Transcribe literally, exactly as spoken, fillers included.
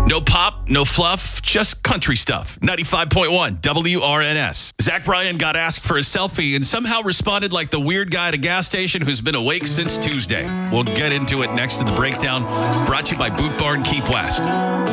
No pop, no fluff, just country stuff. ninety-five point one W R N S. Zach Bryan got asked for a selfie and somehow responded like the weird guy at a gas station who's been awake since Tuesday. We'll get into it next in the breakdown, brought to you by Boot Barn Keep West.